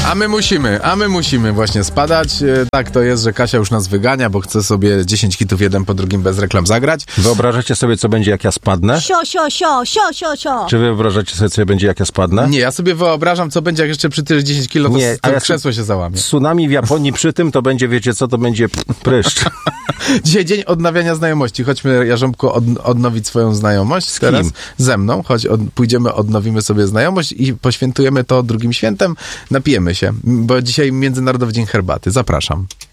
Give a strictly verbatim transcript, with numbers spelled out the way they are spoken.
A my musimy, a my musimy właśnie spadać. Tak to jest, że Kasia już nas wygania, bo chce sobie dziesięć hitów jeden po drugim bez reklam zagrać. Wyobrażacie sobie, co będzie, jak ja spadnę? Sio, sio, sio, sio, sio, sio. Czy wy wyobrażacie sobie, co będzie, jak ja spadnę? Nie, ja sobie wyobrażam, co będzie, jak jeszcze przy tyle dziesięć kilo, to, Nie, to ja krzesło się załamie. Tsunami w Japonii przy tym, to będzie, wiecie co, to będzie pryszcz. Dzisiaj dzień odnawiania znajomości. Chodźmy, Jarząbku, od, odnowić swoją znajomość. Z teraz kim? ze mną. Chodź, od, pójdziemy, odnowimy sobie znajomość i poświętujemy to drugim świętem. Napijemy się, bo dzisiaj Międzynarodowy Dzień Herbaty. Zapraszam.